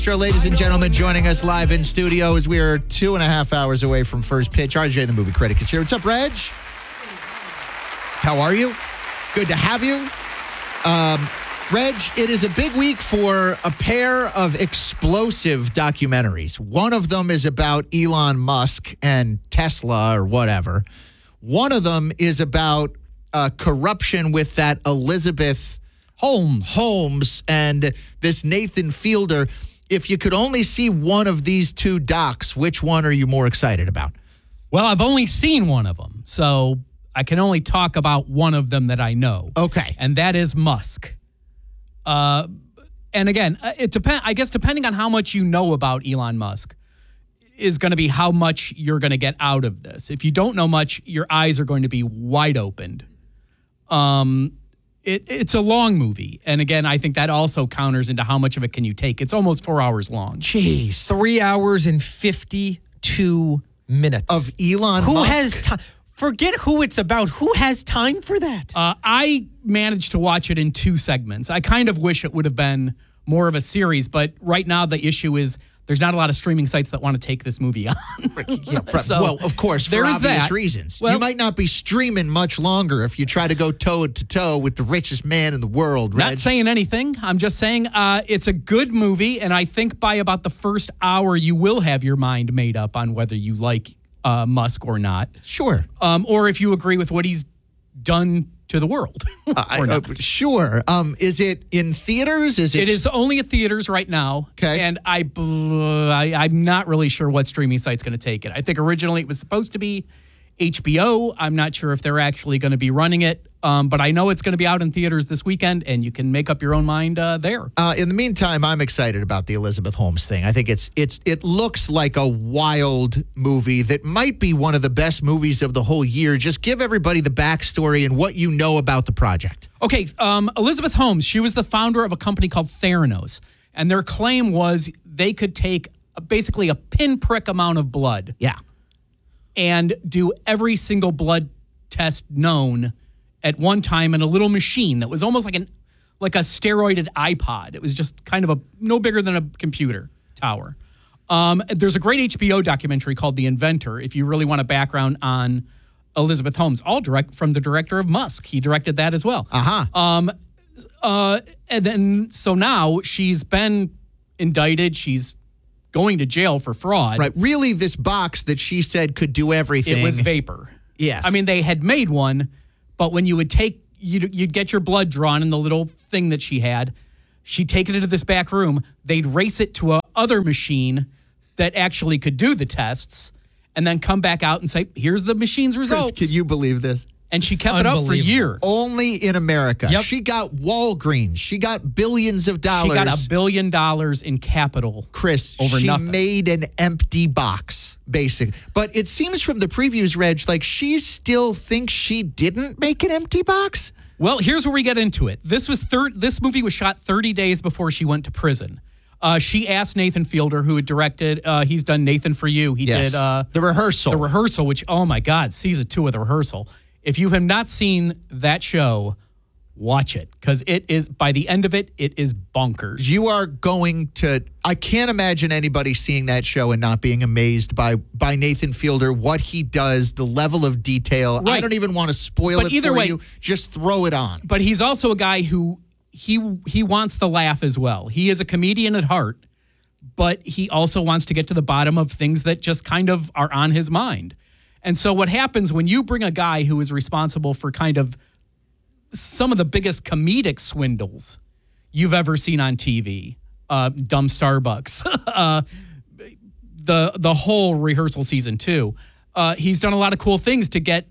Sure, ladies and gentlemen, joining us live in studio as we are 2.5 hours away from first pitch. RJ, the movie critic, is here. What's up, Reg? How are you? Good to have you. Reg, it is a big week for a pair of explosive documentaries. One of them is about Elon Musk and Tesla or whatever. One of them is about corruption with that Elizabeth Holmes and this Nathan Fielder. If you could only see one of these two docs, which one are you more excited about? Well, I've only seen one of them, so I can only talk about one of them that I know. Okay. And that is Musk. And again, it depends. I guess depending on how much you know about Elon Musk is going to be how much you're going to get out of this. If you don't know much, your eyes are going to be wide opened. It's a long movie. And again, I think that also counters into how much of it can you take. It's almost 4 hours long. Jeez. 3 hours and 52 minutes. Of Elon Who Musk? has time? Forget who it's about. Who has time for that? I managed to watch it in 2 segments. I kind of wish it would have been more of a series, but right now the issue is there's not a lot of streaming sites that want to take this movie on. So, well, of course, for there's obvious that. reasons. Well, you might not be streaming much longer if you try to go toe-to-toe with the richest man in the world, Reg. Not saying anything. I'm just saying it's a good movie, and I think by about the first hour, you will have your mind made up on whether you like Musk or not. Sure. Or if you agree with what he's done to the world. Sure. Is it in theaters? It is only at theaters right now. Okay. And I'm not really sure what streaming site's going to take it. I think originally it was supposed to be HBO. I'm not sure if they're actually going to be running it. But I know it's going to be out in theaters this weekend, and you can make up your own mind there. In the meantime, I'm excited about the Elizabeth Holmes thing. I think it looks like a wild movie that might be one of the best movies of the whole year. Just give everybody the backstory and what you know about the project. Okay, Elizabeth Holmes, she was the founder of a company called Theranos, and their claim was they could take basically a pinprick amount of blood. Yeah. And do every single blood test known at one time in a little machine that was almost like a steroided iPod. It was just kind of no bigger than a computer tower. There's a great HBO documentary called The Inventor, if you really want a background on Elizabeth Holmes, all direct from the director of Musk. He directed that as well. And then, so now she's been indicted. She's going to jail for fraud. Right. Really, this box that she said could do everything. It was vapor. Yes. I mean, they had made one, but when you would you'd get your blood drawn in the little thing that she had. She'd take it into this back room. They'd race it to a other machine that actually could do the tests, and then come back out and say, here's the machine's results. Chris, can you believe this? And she kept it up for years. Only in America. Yep. She got Walgreens. She got billions of dollars. She got $1 billion in capital. Chris, over she nothing. made an empty box, basically. But it seems from the previews, Reg, like she still thinks she didn't make an empty box. Well, here's where we get into it. This movie was shot 30 days before she went to prison. She asked Nathan Fielder, who had directed, he's done Nathan For You. He did The Rehearsal. The Rehearsal, which, oh my God, season 2 of The Rehearsal. If you have not seen that show, watch it, because it is, by the end of it, it is bonkers. You are going to, I can't imagine anybody seeing that show and not being amazed by Nathan Fielder, what he does, the level of detail. Right. I don't even want to spoil But it either for way, you. Just throw it on. But he's also a guy who, he wants the laugh as well. He is a comedian at heart, but he also wants to get to the bottom of things that just kind of are on his mind. And so what happens when you bring a guy who is responsible for kind of some of the biggest comedic swindles you've ever seen on TV, Dumb Starbucks, the whole Rehearsal season 2, he's done a lot of cool things to get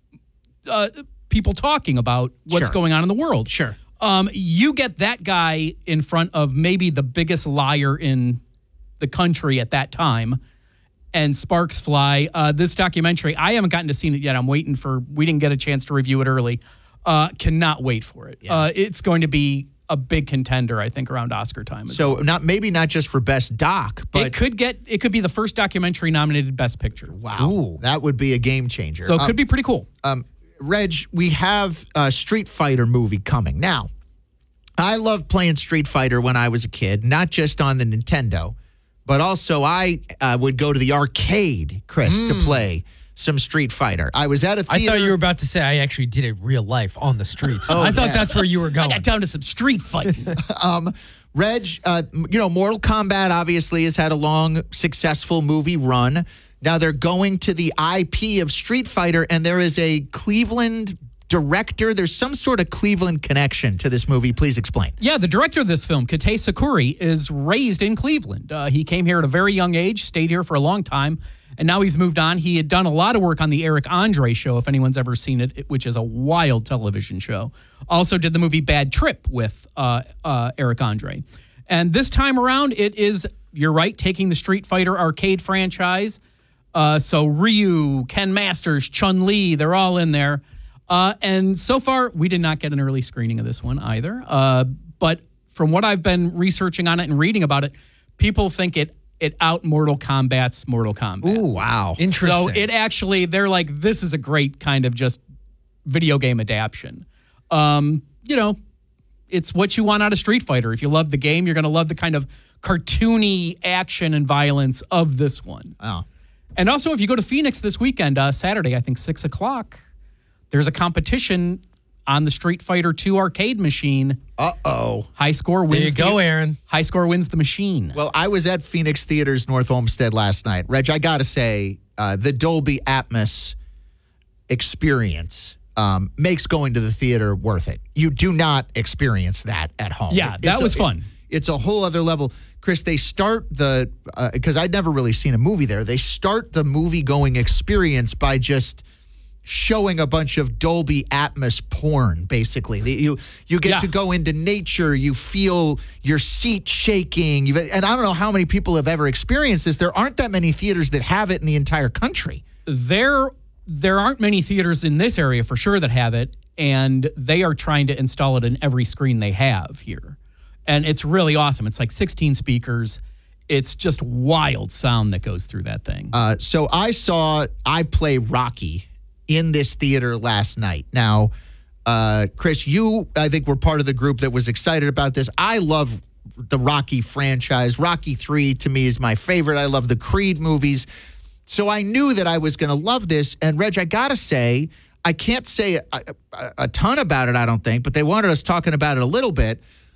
people talking about what's Sure. going on in the world. Sure. You get that guy in front of maybe the biggest liar in the country at that time, and sparks fly. This documentary, I haven't gotten to see it yet. I'm waiting we didn't get a chance to review it early. Cannot wait for it. Yeah. It's going to be a big contender, I think, around Oscar time. So not just for Best Doc, but it could be the first documentary nominated Best Picture. wow, Ooh. that would be a game changer. So it could be pretty cool. Reg, we have a Street Fighter movie coming now. I loved playing Street Fighter when I was a kid, not just on the Nintendo, but also I would go to the arcade, Chris, to play some Street Fighter. I was at a theater. I thought you were about to say I actually did it real life on the streets. Oh, I thought yeah. that's where you were I going. got down to some street fighting. Reg, Mortal Kombat obviously has had a long, successful movie run. Now they're going to the IP of Street Fighter, and there is a Cleveland director. There's some sort of Cleveland connection to this movie. Please explain. Yeah, the director of this film, Kate Sakuri, is raised in Cleveland. He came here at a very young age, stayed here for a long time, and now he's moved on. He had done a lot of work on the Eric Andre show, if anyone's ever seen it, which is a wild television show. Also did the movie Bad Trip with Eric Andre. And this time around, it is, you're right, taking the Street Fighter arcade franchise. So Ryu, Ken Masters, Chun-Li, they're all in there. And so far, we did not get an early screening of this one either. But from what I've been researching on it and reading about it, people think it out Mortal Kombat's Mortal Kombat. Ooh, wow. Interesting. So it actually, they're like, this is a great kind of just video game adaptation. It's what you want out of Street Fighter. If you love the game, you're going to love the kind of cartoony action and violence of this one. Wow. And also, if you go to Phoenix this weekend, Saturday, I think 6 o'clock, there's a competition on the Street Fighter 2 arcade machine. Uh-oh. High score wins. There you go, Aaron. High score wins the machine. Well, I was at Phoenix Theaters North Olmsted last night. Reg, I got to say, the Dolby Atmos experience makes going to the theater worth it. You do not experience that at home. Yeah, that was fun. It's a whole other level. Chris, they start because I'd never really seen a movie there. They start the movie-going experience by just showing a bunch of Dolby Atmos porn, basically. You get to go into nature. You feel your seat shaking. And I don't know how many people have ever experienced this. There aren't that many theaters that have it in the entire country. There aren't many theaters in this area for sure that have it, and they are trying to install it in every screen they have here. And it's really awesome. It's like 16 speakers. It's just wild sound that goes through that thing. So I play Rocky in this theater last night. Now, Chris, you, I think, were part of the group that was excited about this. I love the Rocky franchise. Rocky 3, to me, is my favorite. I love the Creed movies. So I knew that I was going to love this. And, Reg, I got to say, I can't say a ton about it, I don't think, but they wanted us talking about it a little bit.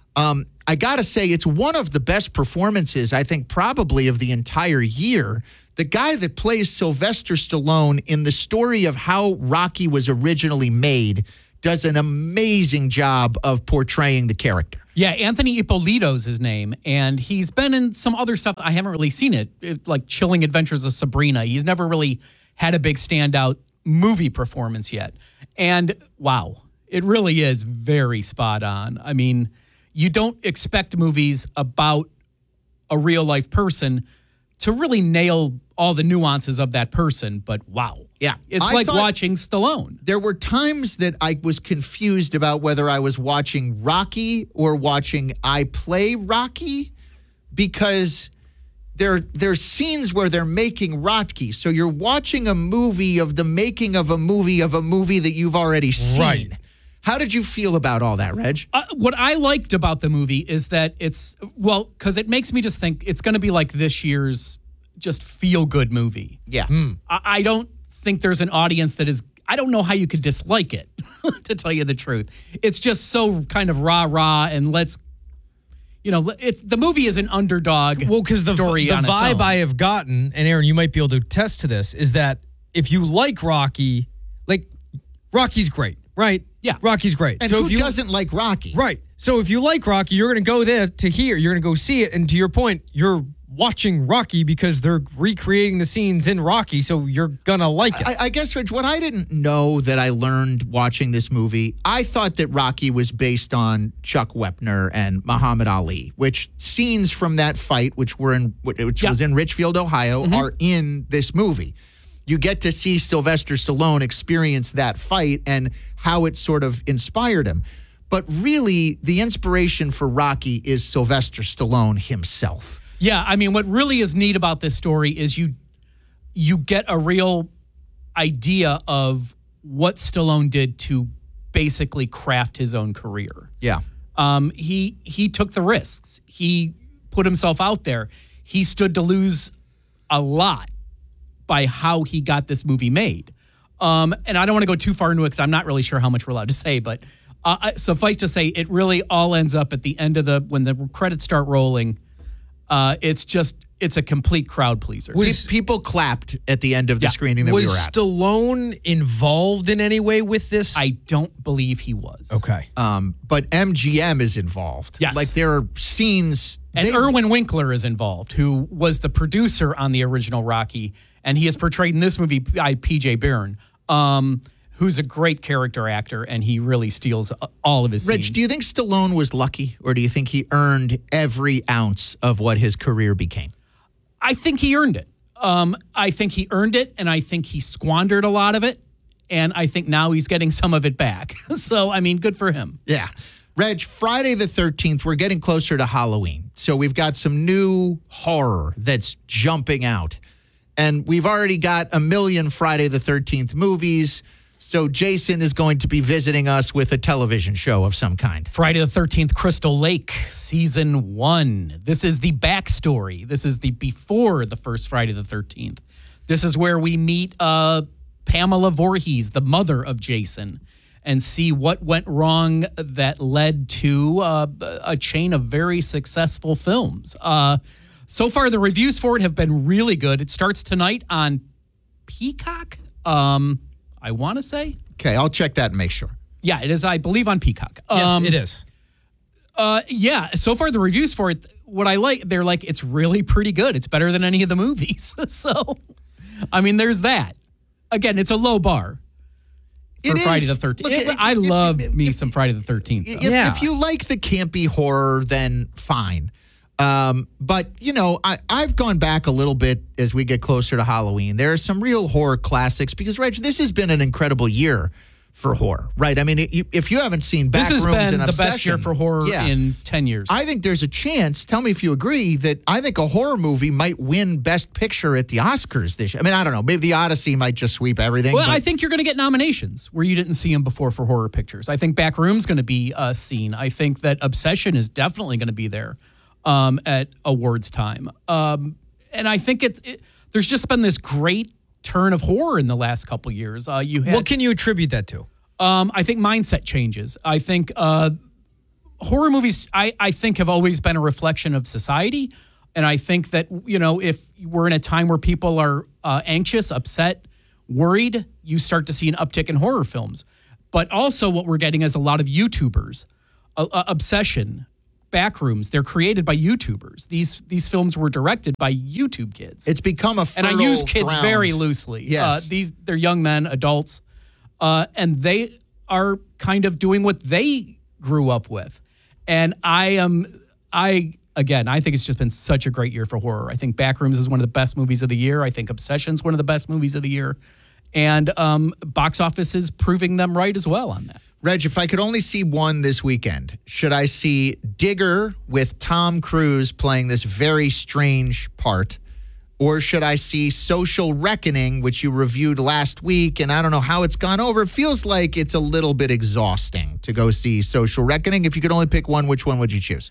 I got to say, it's one of the best performances, I think, probably of the entire year. The guy that plays Sylvester Stallone in the story of how Rocky was originally made does an amazing job of portraying the character. Yeah, Anthony Ippolito's his name, and he's been in some other stuff. I haven't really seen it, like Chilling Adventures of Sabrina. He's never really had a big standout movie performance yet. And wow, it really is very spot on. I mean, you don't expect movies about a real life person to really nail all the nuances of that person, but wow. Yeah. It's like watching Stallone. There were times that I was confused about whether I was watching Rocky or watching I Play Rocky, because there's scenes where they're making Rocky. So you're watching a movie of the making of a movie that you've already seen. Right. How did you feel about all that, Reg? What I liked about the movie is that because it makes me just think it's going to be like this year's just feel-good movie. Yeah. I don't think there's an audience that is, I don't know how you could dislike it, to tell you the truth. It's just so kind of rah-rah, and the movie is an underdog story on its vibe own. I have gotten, and Aaron, you might be able to attest to this, is that if you like Rocky, Rocky's great, right? Yeah. Rocky's great. And so who if you doesn't like Rocky? Right. So if you like Rocky, you're going to go there to hear. You're going to go see it. And to your point, you're watching Rocky because they're recreating the scenes in Rocky, so you're going to like it. I guess, Reg, what I didn't know that I learned watching this movie, I thought that Rocky was based on Chuck Wepner and Muhammad Ali, which scenes from that fight, which was in Richfield, Ohio, are in this movie. You get to see Sylvester Stallone experience that fight and how it sort of inspired him. But really, the inspiration for Rocky is Sylvester Stallone himself. Yeah, I mean, what really is neat about this story is you get a real idea of what Stallone did to basically craft his own career. Yeah. He took the risks. He put himself out there. He stood to lose a lot by how he got this movie made. And I don't want to go too far into it because I'm not really sure how much we're allowed to say, but suffice to say, it really all ends up at the end of when the credits start rolling. It's a complete crowd pleaser. People clapped at the end of the screening that we were at. Was Stallone involved in any way with this? I don't believe he was. Okay. But MGM is involved. Yes. Like there are scenes. And Irwin Winkler is involved, who was the producer on the original Rocky, and he is portrayed in this movie by P.J. Byrne, who's a great character actor, and he really steals all of his Rich, scenes. do you think Stallone was lucky, or do you think he earned every ounce of what his career became? I think he earned it. I think he earned it, and I think he squandered a lot of it, and I think now he's getting some of it back. So, I mean, good for him. Yeah. Reg, Friday the 13th, we're getting closer to Halloween. So we've got some new horror that's jumping out. And we've already got a million Friday the 13th movies. So Jason is going to be visiting us with a television show of some kind. Friday the 13th, Crystal Lake, Season 1. This is the backstory. This is the before the first Friday the 13th. This is where we meet Pamela Voorhees, the mother of Jason, and see what went wrong that led to a chain of very successful films. So far, the reviews for it have been really good. It starts tonight on Peacock, I want to say. Okay, I'll check that and make sure. Yeah, it is, I believe, on Peacock. Yes, it is. Yeah, so far the reviews for it, what I like, they're like, it's really pretty good. It's better than any of the movies. So, I mean, there's that. Again, it's a low bar for Friday the 13th. Look, I love me some Friday the 13th. If you like the campy horror, then fine. But, you know, I've gone back a little bit as we get closer to Halloween. There are some real horror classics because, Reg, this has been an incredible year for horror, right? I mean, if you haven't seen Backrooms This has been and the best year for horror in 10 years. I think there's a chance, tell me if you agree, that I think a horror movie might win Best Picture at the Oscars this year. I mean, I don't know. Maybe The Odyssey might just sweep everything. Well, I think you're going to get nominations where you didn't see them before for horror pictures. I think Backroom's going to be seen. I think that Obsession is definitely going to be there at awards time. And I think there's just been this great turn of horror in the last couple of years. What can you attribute that to? I think mindset changes. I think horror movies, I think, have always been a reflection of society. And I think that, you know, if we're in a time where people are anxious, upset, worried, you start to see an uptick in horror films. But also what we're getting is a lot of YouTubers. Obsession, Backrooms, they're created by YouTubers. These films were directed by YouTube kids. It's become a fertile and I use kids ground. very loosely. Yes. They're young men, adults, and they are kind of doing what they grew up with. And I think it's just been such a great year for horror. I think Backrooms is one of the best movies of the year. I think Obsession's one of the best movies of the year. And box office is proving them right as well on that. Reg, if I could only see one this weekend, should I see Digger with Tom Cruise playing this very strange part? Or should I see Social Reckoning, which you reviewed last week, and I don't know how it's gone over. It feels like it's a little bit exhausting to go see Social Reckoning. If you could only pick one, which one would you choose?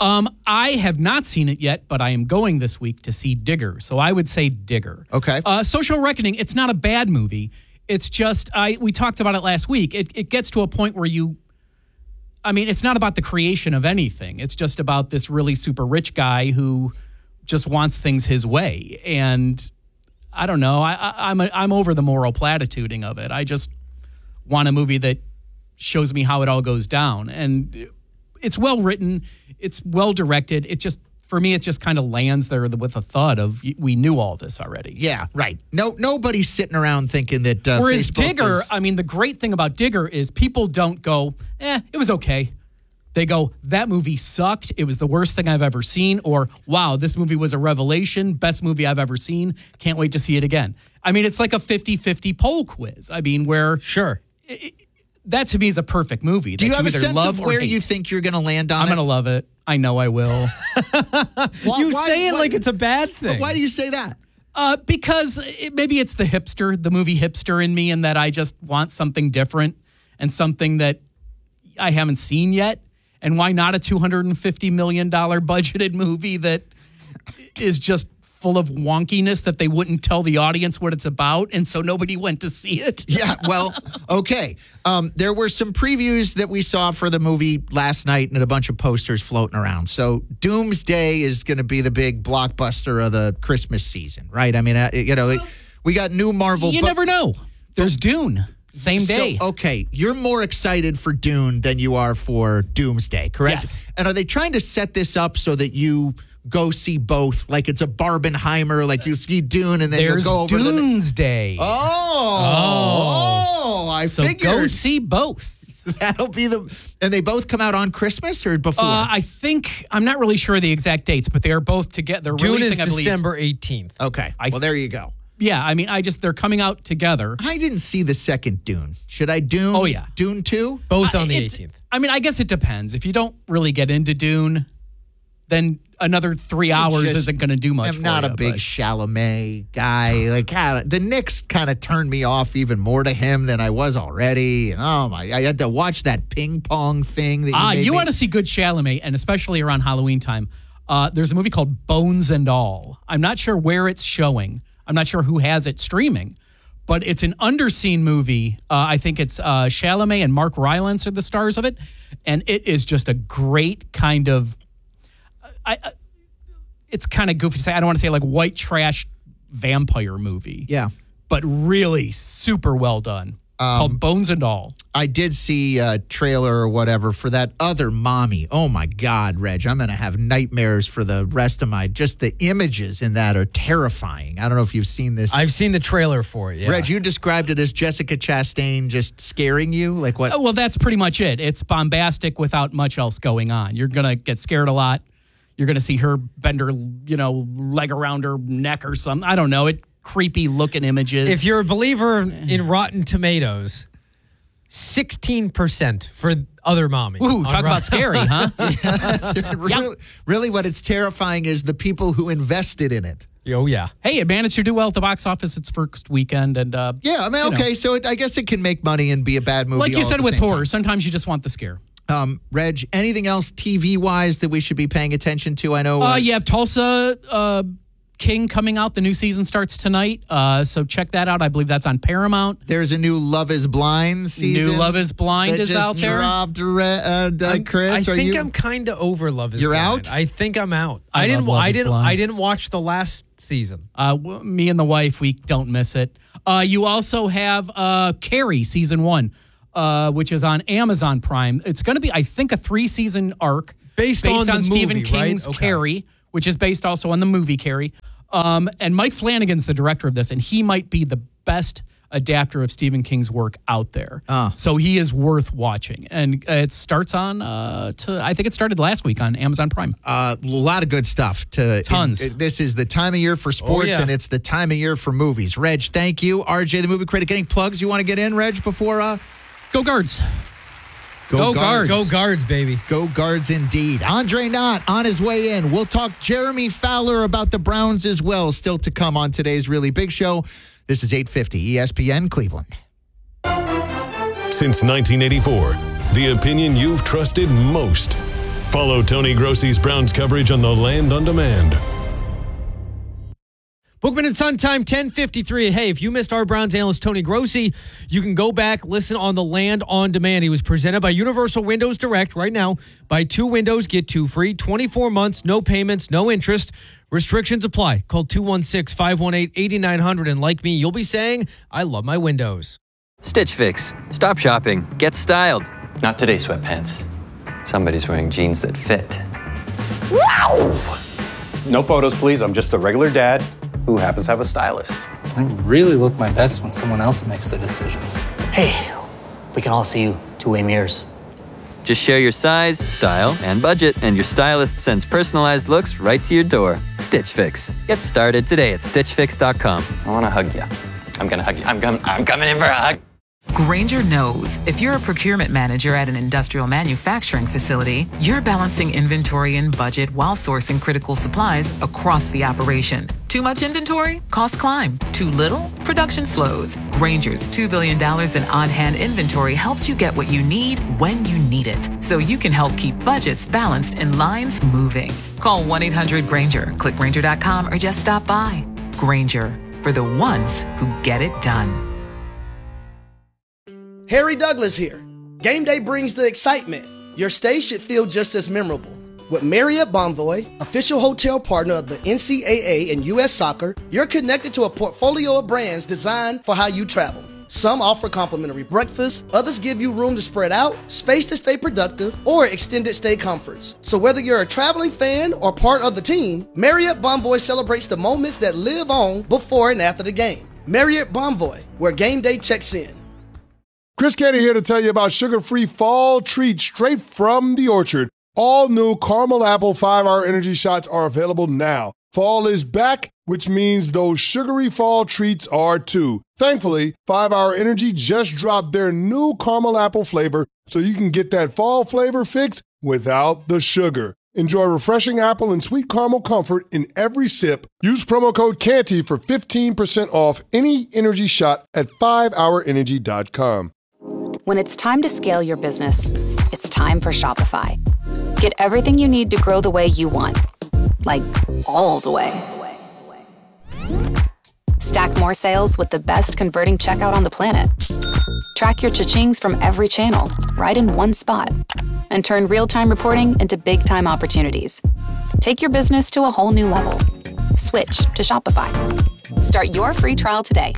I have not seen it yet, but I am going this week to see Digger. So I would say Digger. Okay. Social Reckoning, it's not a bad movie. It's just, we talked about it last week. It gets to a point where it's not about the creation of anything. It's just about this really super rich guy who just wants things his way. And I don't know. I'm over the moral platituding of it. I just want a movie that shows me how it all goes down. And it's well written. It's well directed. For me, it just kind of lands there with a thud of, we knew all this already. Yeah, right. Nobody's sitting around thinking that Whereas Facebook Digger, is... the great thing about Digger is people don't go, it was okay. They go, that movie sucked. It was the worst thing I've ever seen. Or, wow, this movie was a revelation. Best movie I've ever seen. Can't wait to see it again. It's like a 50-50 poll quiz. Where... Sure. That to me is a perfect movie. Do you have a sense love of where hate. you think you're going to land on I'm going to love it. I know I will. You say it like it's a bad thing. Why do you say that? Because maybe it's the movie hipster in me, and that I just want something different and something that I haven't seen yet. And why not a $250 million budgeted movie that is just full of wonkiness that they wouldn't tell the audience what it's about, and so nobody went to see it? Yeah, well, okay. There were some previews that we saw for the movie last night and a bunch of posters floating around. So Doomsday is going to be the big blockbuster of the Christmas season, right? I mean, we got new Marvel. You never know. There's Dune. Same day. So, okay, you're more excited for Dune than you are for Doomsday, correct? Yes. And are they trying to set this up so that you go see both? Like it's a Barbenheimer, like you see Dune and then There's you'll go over Doomsday. I So figured. go see both. That'll be and they both come out on Christmas or before? I think, I'm not really sure the exact dates, but they are both together. They're Dune is releasing, I believe. December 18th. Okay. Well, there you go. Yeah, I mean, they're coming out together. I didn't see the second Dune. Should I Dune? Oh, yeah. Dune 2? Both on the 18th. I mean, I guess it depends. If you don't really get into Dune, then another 3 hours just isn't going to do much. I'm not a big Chalamet guy. Like the Knicks kind of turned me off even more to him than I was already. And I had to watch that ping pong thing. That you want to see good Chalamet, and especially around Halloween time. There's a movie called Bones and All. I'm not sure where it's showing. I'm not sure who has it streaming, but it's an underseen movie. I think it's Chalamet and Mark Rylance are the stars of it, and it is just a great kind of. It's kind of goofy to say. I don't want to say like white trash vampire movie. Yeah. But really super well done. Called Bones and All. I did see a trailer or whatever for that other mommy. Oh my God, Reg, I'm going to have nightmares for the rest of just the images in that are terrifying. I don't know if you've seen this. I've seen the trailer for it, yeah. Reg, you described it as Jessica Chastain just scaring you? Like what? Well, that's pretty much it. It's bombastic without much else going on. You're going to get scared a lot. You're going to see her bend her, leg around her neck or something. I don't know. Creepy looking images. If you're a believer in Rotten Tomatoes, 16% for other mommy. Ooh, talk about scary, huh? Really, what it's terrifying is the people who invested in it. Oh, yeah. Hey, it managed to do well at the box office its first weekend. And yeah, I mean, okay, so I guess it can make money and be a bad movie. Like you all said at the with same horror, time. sometimes you just want the scare. Reg, anything else TV-wise that we should be paying attention to? I know. You have Tulsa King coming out. The new season starts tonight, so check that out. I believe that's on Paramount. There's a new Love is Blind season. New Love is Blind that is just out there. Dropped, Chris. I think I'm kind of over Love is You're Blind. out? I think I'm out. I didn't watch the last season. Me and the wife, we don't miss it. You also have Carrie season 1, which is on Amazon Prime. It's going to be, I think, a 3-season arc based on the Stephen movie, King's right? Okay. Carrie, which is based also on the movie Carrie. And Mike Flanagan's the director of this, and he might be the best adapter of Stephen King's work out there. So he is worth watching. And it starts on, I think it started last week on Amazon Prime. A lot of good stuff. Tons. This is the time of year for sports, and it's the time of year for movies. Reg, thank you. RJ, the movie critic, any plugs you want to get in, Reg, before... Go Guards. Go Guards. Go Guards, baby. Go Guards indeed. Andre Knott on his way in. We'll talk Jeremy Fowler about the Browns as well. Still to come on today's Really Big Show. This is 850 ESPN Cleveland. Since 1984, the opinion you've trusted most. Follow Tony Grossi's Browns coverage on The Land on Demand. Bookman and Son time, 10:53. Hey, if you missed our Browns analyst Tony Grossi, you can go back, listen on The Land on Demand. He was presented by Universal Windows Direct right now. Buy 2 windows, get 2 free, 24 months, no payments, no interest. Restrictions apply. Call 216-518-8900. And like me, you'll be saying, I love my windows. Stitch Fix. Stop shopping. Get styled. Not today, sweatpants. Somebody's wearing jeans that fit. Wow! No photos, please. I'm just a regular dad who happens to have a stylist. I really look my best when someone else makes the decisions. Hey, we can all see you two-way mirrors. Just share your size, style, and budget, and your stylist sends personalized looks right to your door. Stitch Fix. Get started today at StitchFix.com. I want to hug you. I'm going to hug you. I'm coming in for a hug. Grainger knows if you're a procurement manager at an industrial manufacturing facility, you're balancing inventory and budget while sourcing critical supplies across the operation. Too much inventory? Costs climb. Too little? Production slows. Grainger's $2 billion in on-hand inventory helps you get what you need when you need it, so you can help keep budgets balanced and lines moving. Call 1-800-GRAINGER, click Grainger.com, or just stop by. Grainger, for the ones who get it done. Harry Douglas here. Game day brings the excitement. Your stay should feel just as memorable. With Marriott Bonvoy, official hotel partner of the NCAA and U.S. Soccer, you're connected to a portfolio of brands designed for how you travel. Some offer complimentary breakfast, others give you room to spread out, space to stay productive, or extended stay comforts. So whether you're a traveling fan or part of the team, Marriott Bonvoy celebrates the moments that live on before and after the game. Marriott Bonvoy, where game day checks in. Chris Canty here to tell you about sugar-free fall treats straight from the orchard. All new caramel apple 5-hour energy shots are available now. Fall is back, which means those sugary fall treats are too. Thankfully, 5-hour energy just dropped their new caramel apple flavor, so you can get that fall flavor fix without the sugar. Enjoy refreshing apple and sweet caramel comfort in every sip. Use promo code CANTY for 15% off any energy shot at 5hourenergy.com. When it's time to scale your business, it's time for Shopify. Get everything you need to grow the way you want. Like, all the way. Stack more sales with the best converting checkout on the planet. Track your cha-chings from every channel, right in one spot. And turn real-time reporting into big-time opportunities. Take your business to a whole new level. Switch to Shopify. Start your free trial today.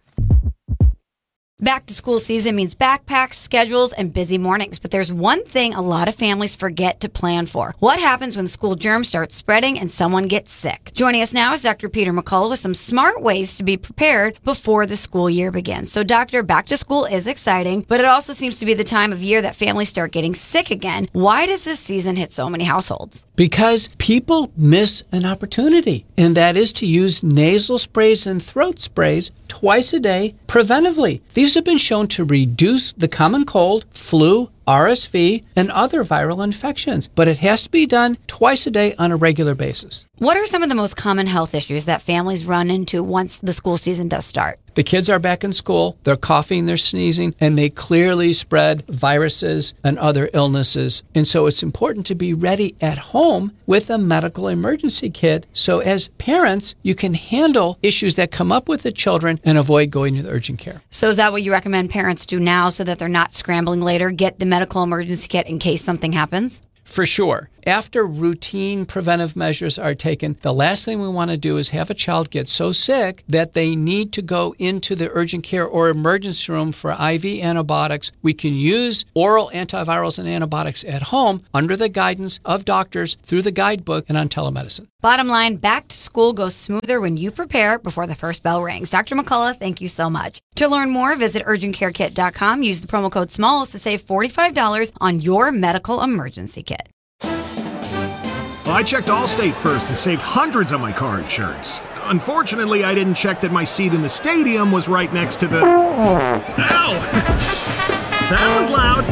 Back to school season means backpacks, schedules, and busy mornings. But there's one thing a lot of families forget to plan for. What happens when school germs start spreading and someone gets sick? Joining us now is Dr. Peter McCullough with some smart ways to be prepared before the school year begins. So, Doctor, back to school is exciting, but it also seems to be the time of year that families start getting sick again. Why does this season hit so many households? Because people miss an opportunity, and that is to use nasal sprays and throat sprays twice a day preventively. These have been shown to reduce the common cold, flu, RSV, and other viral infections, but it has to be done twice a day on a regular basis. What are some of the most common health issues that families run into once the school season does start? The kids are back in school, they're coughing, they're sneezing, and they clearly spread viruses and other illnesses. And so it's important to be ready at home with a medical emergency kit. So as parents, you can handle issues that come up with the children and avoid going to the urgent care. So is that what you recommend parents do now so that they're not scrambling later? Get the medical emergency kit in case something happens? For sure. After routine preventive measures are taken, the last thing we want to do is have a child get so sick that they need to go into the urgent care or emergency room for IV antibiotics. We can use oral antivirals and antibiotics at home under the guidance of doctors through the guidebook and on telemedicine. Bottom line, back to school goes smoother when you prepare before the first bell rings. Dr. McCullough, thank you so much. To learn more, visit urgentcarekit.com. Use the promo code SMALLS to save $45 on your medical emergency kit. Well, I checked Allstate first and saved hundreds on my car insurance. Unfortunately, I didn't check that my seat in the stadium was right next to the... Ow! That was loud.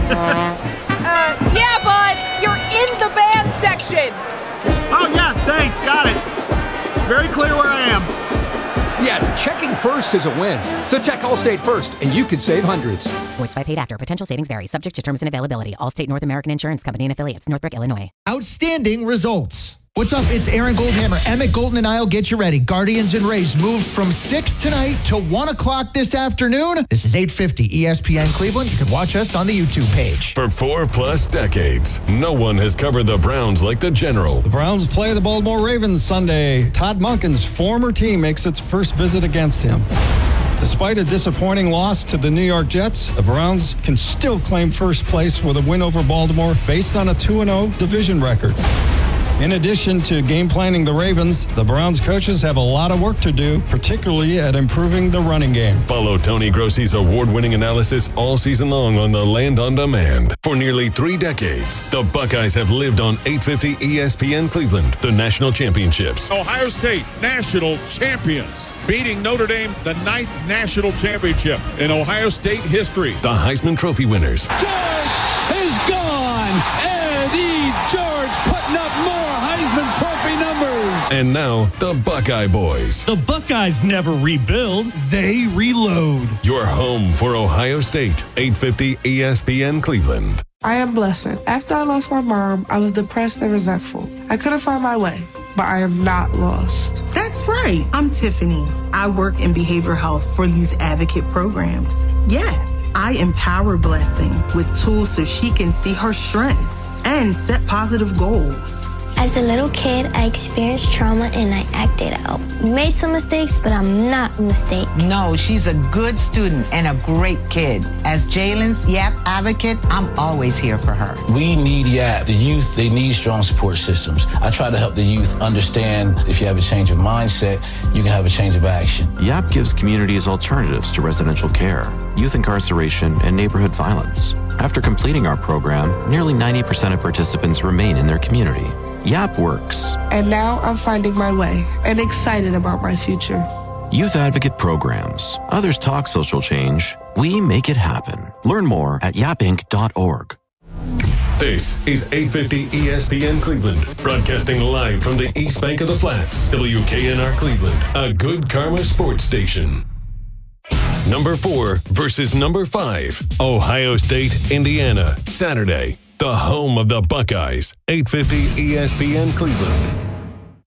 Yeah, bud, you're in the band section. Oh, yeah, thanks, got it. Very clear where I am. Yeah, checking first is a win. So check Allstate first, and you could save hundreds. Voiced by paid actor. Potential savings vary. Subject to terms and availability. Allstate North American Insurance Company and affiliates. Northbrook, Illinois. Outstanding results. What's up? It's Aaron Goldhammer. Emmett Golden and I'll get you ready. Guardians and Rays moved from 6 tonight to 1 o'clock this afternoon. This is 8:50 ESPN Cleveland. You can watch us on the YouTube page. For 4+ decades, no one has covered the Browns like the General. The Browns play the Baltimore Ravens Sunday. Todd Monken's former team makes its first visit against him. Despite a disappointing loss to the New York Jets, the Browns can still claim first place with a win over Baltimore based on a 2-0 division record. In addition to game planning the Ravens, the Browns coaches have a lot of work to do, particularly at improving the running game. Follow Tony Grossi's award-winning analysis all season long on the Land on Demand. For nearly 3 decades, the Buckeyes have lived on 850 ESPN Cleveland, the national championships. Ohio State national champions, beating Notre Dame, the 9th national championship in Ohio State history. The Heisman Trophy winners. George is gone. Eddie George putting up more Heisman Trophy numbers. And now, the Buckeye Boys. The Buckeyes never rebuild, they reload. Your home for Ohio State, 850 ESPN Cleveland. I am Blessed. After I lost my mom, I was depressed and resentful. I couldn't find my way, but I am not lost. That's right. I'm Tiffany. I work in behavioral health for youth advocate programs. Yeah, I empower Blessing with tools so she can see her strengths and set positive goals. As a little kid, I experienced trauma and I acted out. Made some mistakes, but I'm not a mistake. No, she's a good student and a great kid. As Jalen's YAP advocate, I'm always here for her. We need YAP. The youth, they need strong support systems. I try to help the youth understand if you have a change of mindset, you can have a change of action. YAP gives communities alternatives to residential care, youth incarceration, and neighborhood violence. After completing our program, nearly 90% of participants remain in their community. YAP works. And now I'm finding my way and excited about my future. Youth Advocate Programs. Others talk social change. We make it happen. Learn more at yapinc.org. This is 850 ESPN Cleveland, broadcasting live from the East Bank of the Flats. WKNR Cleveland, a good karma sports station. Number 4 versus number 5. Ohio State, Indiana, Saturday. The home of the Buckeyes, 850 ESPN Cleveland.